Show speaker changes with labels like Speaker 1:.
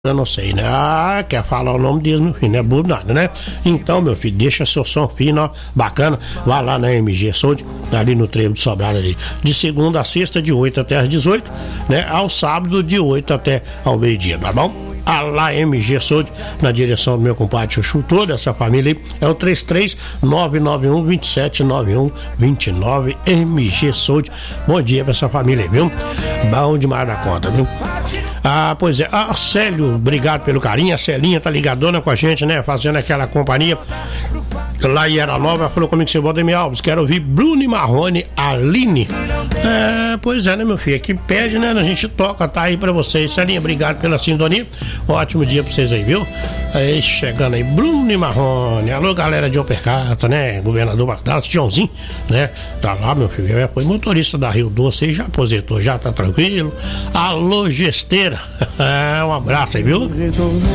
Speaker 1: Eu não sei, né? Ah, quer falar o nome deles, meu filho, não é burro nada, né? Então, meu filho, deixa seu som fino, ó, bacana. Vá lá na MG Sound, ali no Trevo de Sobrado ali. De segunda a sexta, de 8 até as 18, né? Ao sábado, de 8 até ao meio-dia, tá bom? A lá MG Sound, na direção do meu compadre Chuchu, toda essa família aí, é o 33-991-2791-29 MG Sound. Bom dia pra essa família aí, viu? Bom demais da conta, viu? Ah, pois é, a Célio, obrigado pelo carinho, a Celinha tá ligadona com a gente, né, fazendo aquela companhia lá em Era Nova. Falou comigo, seu Valdemir Alves, quero ouvir Bruno e Marrone, Aline. Pois é, né, meu filho, aqui pede, né, a gente toca, tá aí pra vocês. Celinha, obrigado pela sintonia, ótimo dia pra vocês aí, viu? Aí, chegando aí, Bruno e Marrone, alô, galera de Opercata, né, governador Bardalso, Joãozinho, né, tá lá, meu filho, foi motorista da Rio Doce aí, já aposentou, já tá tranquilo. Alô, Gesteira, um abraço aí, viu?